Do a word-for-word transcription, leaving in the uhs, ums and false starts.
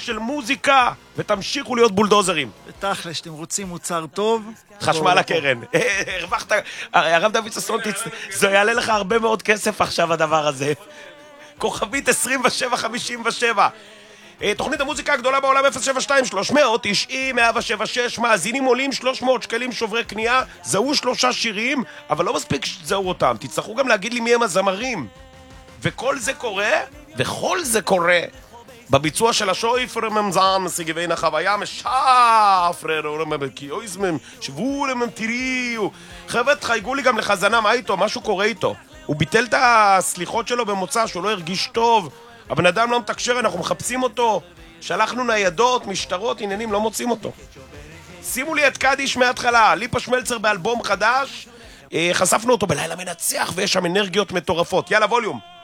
של מוזיקה, ותמשיכו להיות בולדוזרים. ותכל'ס, שאתם רוצים מוצר טוב, חשמל הקרן. הרווחת, הרב דוד ששון, זה יעלה לך הרבה מאוד כסף עכשיו הדבר הזה. כוכבית עשרים ושבע חמישים ושבע. תוכנית המוזיקה הגדולה בעולם אפס שבע שתיים שלוש תשעים מאה שבע שש, מאזינים עולים שלוש מאות שקלים שוברי קנייה, זהו שלושה שירים, אבל לא מספיק שזהו אותם, תצטרכו גם להגיד לי מי הם הזמרים. וכל זה קורה, וכל זה קורה בביצוע של השויפר ממזן, מסיגבין החוויה, משאפרר, קיוזמם, שבו למם תראיו. חבר'ה, תחייגו לי גם לחזנה, מה איתו? משהו קורה איתו. הוא ביטל את הסליחות שלו במוצא, שהוא לא הרגיש טוב. הבן אדם לא מתקשר, אנחנו מחפשים אותו. שלחנו ניידות, משטרות, עניינים, לא מוצאים אותו. שימו לי את קדיש מההתחלה, ליפה שמלצר באלבום חדש. חשפנו אותו בלילה מנצח, ויש שם אנרגיות מטורפות. יאללה, ווליום.